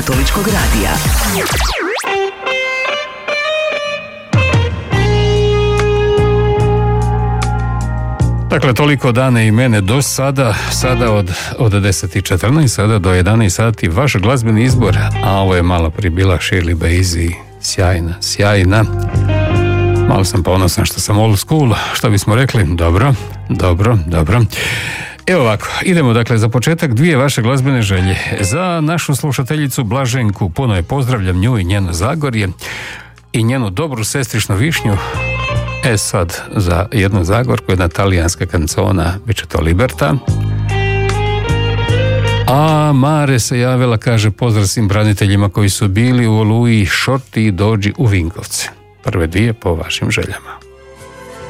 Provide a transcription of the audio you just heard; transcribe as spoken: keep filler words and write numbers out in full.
Katoličkog radija. Dakle, toliko dane i mene do sada, sada od, od deset i četrnaest, sada do jedanaest sati, vaš glazbeni izbor, a ovo je malo prije bila Shirley Bassey, sjajna, sjajna. Malo sam ponosan što sam old school, što bismo rekli, dobro, dobro, dobro. Evo ovako, idemo dakle za početak dvije vaše glazbene želje. Za našu slušateljicu Blaženku, puno je pozdravljam nju i njeno Zagorje i njenu dobru sestrišnu Višnju. E sad, za jednu Zagorku, jedna talijanska kancona, bit će to Liberta. A Mare se javila, kaže, pozdrav svim braniteljima koji su bili u Oluji, Šorti i dođi u Vinkovce. Prve dvije po vašim željama.